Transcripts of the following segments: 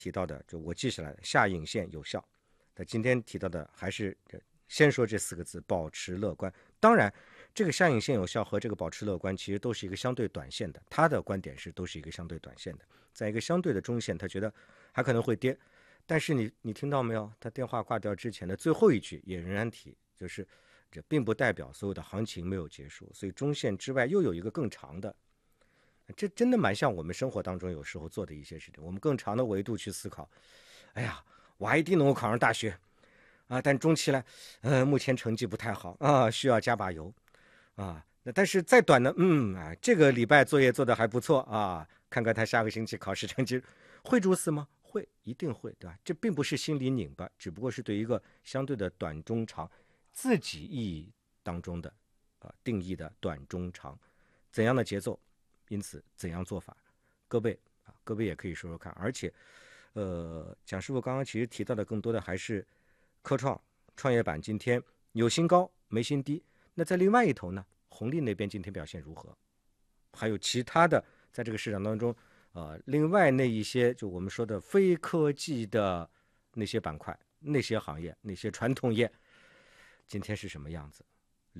提到的，就我记下来的下影线有效。那今天提到的还是先说这4个字，保持乐观。当然，这个下影线有效和这个保持乐观其实都是一个相对短线的，他的观点是都是一个相对短线的，在一个相对的中线，他觉得还可能会跌。但是你听到没有？他电话挂掉之前的最后一句也仍然提，就是这并不代表所有的行情没有结束，所以中线之外又有一个更长的。这真的蛮像我们生活当中有时候做的一些事情，我们更长的维度去思考。哎呀，我还一定能够考上大学啊，但中期呢，目前成绩不太好啊，需要加把油啊。那但是再短呢，这个礼拜作业做得还不错啊，看看他下个星期考试成绩会如此吗？会，一定会，对吧？这并不是心里拧巴，只不过是对一个相对的短中长自己意义当中的定义的短中长怎样的节奏，因此怎样做法，各位也可以说说看。而且蒋师傅刚刚其实提到的更多的还是科创业板今天有新高没新低。那在另外一头呢，红利那边今天表现如何？还有其他的在这个市场当中另外那一些就我们说的非科技的那些板块、那些行业、那些传统业，今天是什么样子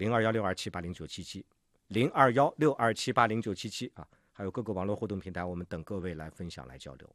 ？0216278097702162780977啊，还有各个网络互动平台，我们等各位来分享来交流。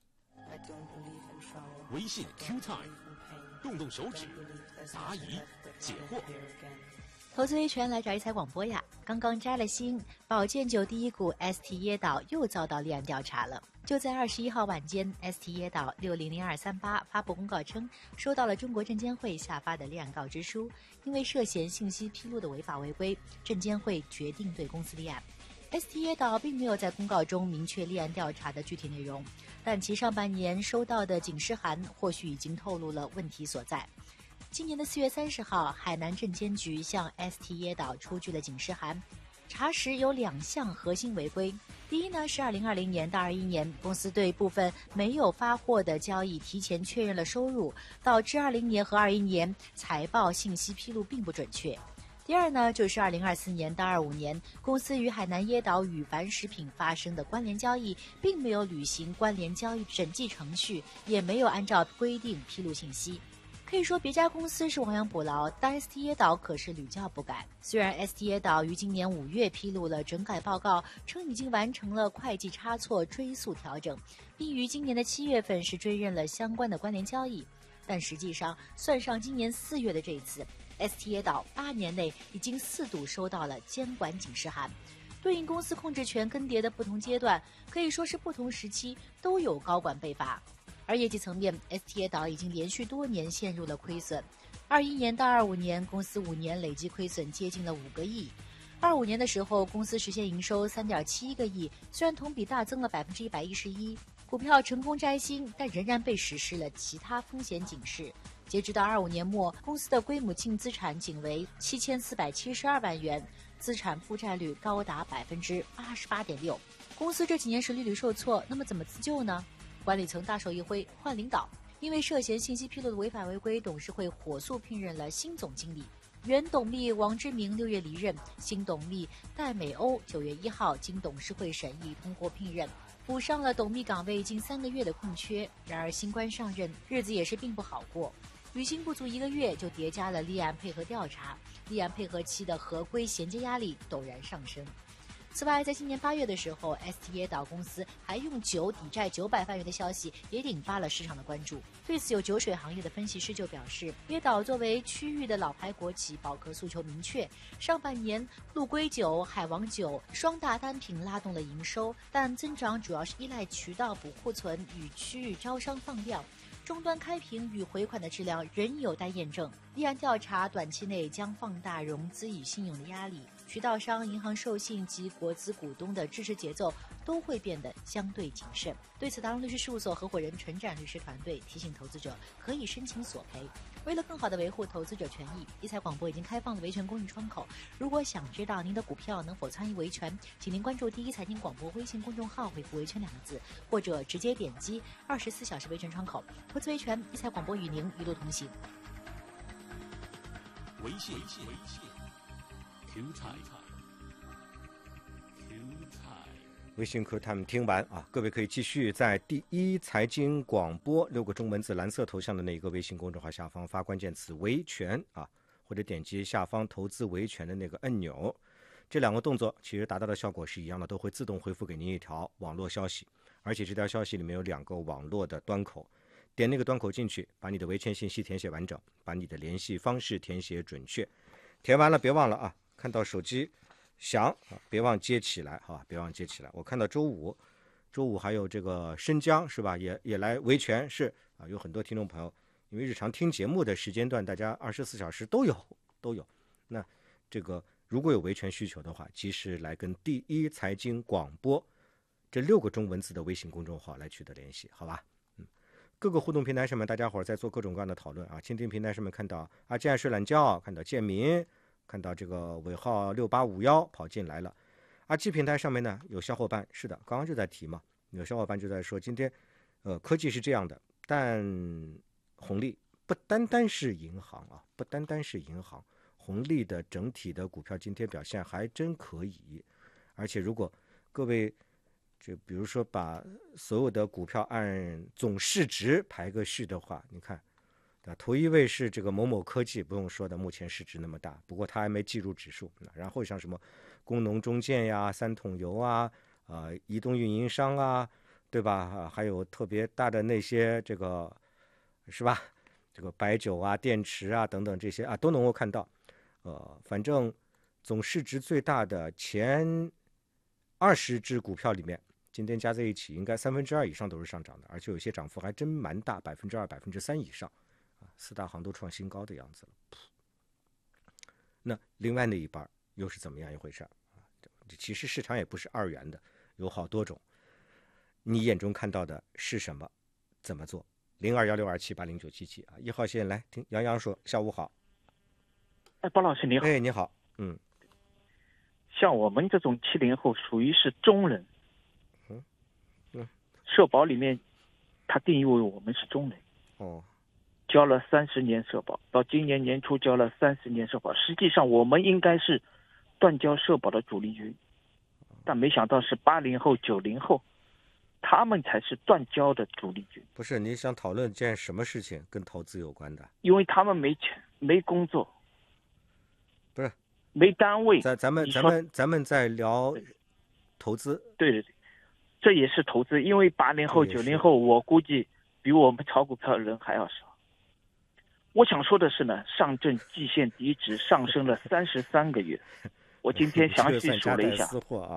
微信 Q Time， 动动手指，答疑解惑。 投资维权来找理财广播呀！刚刚摘了星，保荐酒第一股 ST 椰岛又遭到立案调查了。就在21号晚间 ，ST 椰岛600238发布公告称，收到了中国证监会下发的立案告知书，因为涉嫌信息披露的违法违规，证监会决定对公司立案。ST 椰岛并没有在公告中明确立案调查的具体内容，但其上半年收到的警示函或许已经透露了问题所在。今年的4月30号，海南证监局向 ST 椰岛出具了警示函，查实有2项核心违规。第一呢是2020年到21年，公司对部分没有发货的交易提前确认了收入，导致20年和21年财报信息披露并不准确。第二呢，就是2024年到25年，公司与海南椰岛宇凡食品发生的关联交易，并没有履行关联交易审计程序，也没有按照规定披露信息。可以说别家公司是亡羊补牢，但 ST 椰岛可是屡教不改。虽然 ST 椰岛于今年5月披露了整改报告，称已经完成了会计差错追溯调整，并于今年的7月份是追认了相关的关联交易，但实际上算上今年4月的这一次， ST 椰岛8年内已经4度收到了监管警示函。对应公司控制权更迭的不同阶段，可以说是不同时期都有高管被罚。而业绩层面 ，ST 椰岛已经连续多年陷入了亏损。21年到25年，公司5年累计亏损接近了5个亿。25年的时候，公司实现营收3.71个亿，虽然同比大增了111%，股票成功摘星，但仍然被实施了其他风险警示。截止到25年末，公司的归母净资产仅为7472万元，资产负债率高达88.6%。公司这几年是屡屡受挫，那么怎么自救呢？管理层大手一挥，换领导。因为涉嫌信息披露的违法违规，董事会火速聘任了新总经理。原董秘王之明6月离任，新董秘戴美欧9月1号经董事会审议通过聘任，补上了董秘岗位近3个月的空缺。然而新官上任，日子也是并不好过。履行不足1个月，就叠加了立案配合调查，立案配合期的合规衔接压力陡然上升。此外，在今年8月的时候 ，ST 椰岛公司还用酒抵债900万元的消息也引发了市场的关注。对此，有酒水行业的分析师就表示，椰岛作为区域的老牌国企，保客诉求明确。上半年，陆龟酒、海王酒双大单品拉动了营收，但增长主要是依赖渠道补库存与区域招商放量。终端开瓶与回款的质量仍有待验证。立案调查短期内将放大融资与信用的压力，渠道商、银行授信及国资股东的支持节奏都会变得相对谨慎。对此，达龙律师事务所合伙人陈展律师团队提醒投资者可以申请索赔。为了更好地维护投资者权益，理财广播已经开放了维权公益窗口。如果想知道您的股票能否参与维权，请您关注第一财经广播微信公众号，回复维权2个字，或者直接点击24小时维权窗口。投资维权，理财广播与您一路同行。 微信 Q Time。 微信课他们听完啊，各位可以继续在第一财经广播6个中文字蓝色头像的那一个微信公众号下方发关键词维权啊，或者点击下方投资维权的那个按钮，这2个动作其实达到的效果是一样的，都会自动回复给您一条网络消息，而且这条消息里面有2个网络的端口，点那个端口进去，把你的维权信息填写完整，把你的联系方式填写准确，填完了别忘了啊，看到手机响啊，别忘接起来哈，别忘接起来。我看到周五还有这个申江是吧，也来维权，是啊，有很多听众朋友，因为日常听节目的时间段，大家24小时都有。那这个如果有维权需求的话，及时来跟第一财经广播这6个中文字的微信公众号来取得联系，好吧？各个互动平台上面，大家伙在做各种各样的讨论啊。蜻蜓平台上面看到啊，建睡懒觉，看到建民。看到这个尾号6851跑进来了，G 平台上面呢有小伙伴，是的，刚刚就在提嘛，有小伙伴就在说，今天科技是这样的，但红利不单单是银行啊，不单单是银行，红利的整体的股票今天表现还真可以，而且如果各位就比如说把所有的股票按总市值排个序的话，你看。头一位是这个某某科技，不用说的，目前市值那么大，不过它还没计入指数。然后像什么工农中建呀、三桶油啊、移动运营商啊，对吧？还有特别大的那些这个是吧？这个白酒啊、电池啊等等这些啊都能够看到。反正总市值最大的前20只股票里面，今天加在一起应该2/3以上都是上涨的，而且有些涨幅还真蛮大，2%、3%以上。4大行都创新高的样子了。那另外那一半又是怎么样一回事？其实市场也不是2元的，有好多种。你眼中看到的是什么？怎么做？0216278097啊，1号线来听杨洋说。下午好。 包老师你好。 你好。 像我们这种70后属于是中人。社保里面它定义为我们是中人。交了30年社保，到今年年初交了30年社保，实际上我们应该是断交社保的主力军，但没想到是80后、90后，他们才是断交的主力军。 不是，你想讨论件什么事情跟投资有关的？ 因为他们没钱、没工作， 不是没单位。 咱们在聊投资。 对，这也是投资，因为80后、90后，我估计比我们炒股票的人还要少。我想说的是呢，上证季线低值上升了33个月，我今天详细数了一下，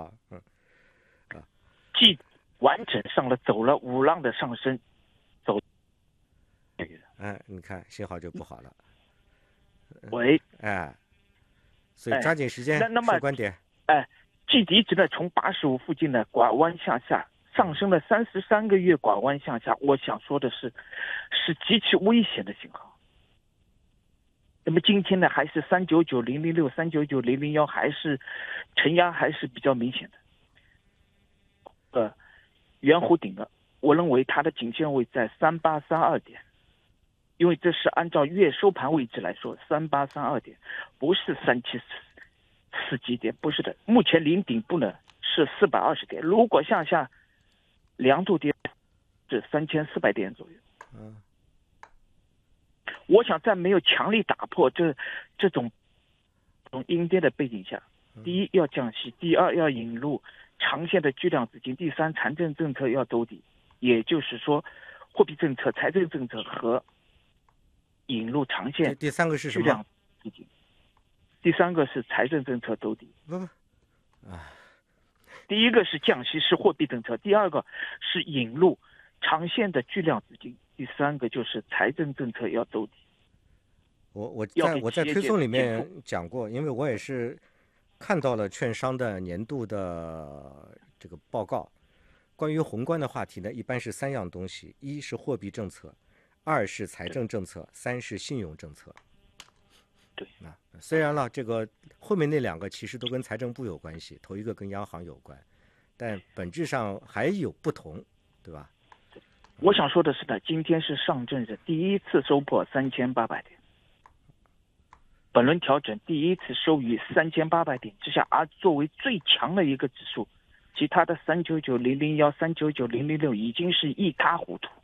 既完整上了走了5浪的上升，走。 你看信号就不好了。 喂。 所以抓紧时间说观点。 季低值呢从85附近呢拐弯向下，上升了33个月，拐弯向下。我想说的是极其危险的信号。那么今天呢，还是399006、399001，还是承压还是比较明显的。圆弧顶了，我认为它的颈线位在3832点，因为这是按照月收盘位置来说，3832点，不是3744几点，不是的。目前临顶部呢是420点，如果向下2度跌是3400点左右。我想在没有强力打破这种阴跌的背景下，第一要降息，第二要引入长线的巨量资金，第三财政政策要兜底，也就是说货币政策、财政政策和引入长线。 第三个是什么？ 第三个是财政政策兜底。第一个是降息，是货币政策；第二个是引入长线的巨量资金；第三个就是财政政策要兜底。 我在推送里面讲过，因为我也是看到了券商的年度的这个报告。关于宏观的话题呢，一般是3样东西：一是货币政策，2是财政政策，3是信用政策。 对， 虽然了这个后面那2个其实都跟财政部有关系，头一个跟央行有关，但本质上还有不同，对吧？ 我想说的是呢，今天是上证的第一次收破3800点，本轮调整第一次收于3800点之下，而作为最强的一个指数， 其他的399、001、399、006已经是一塌糊涂。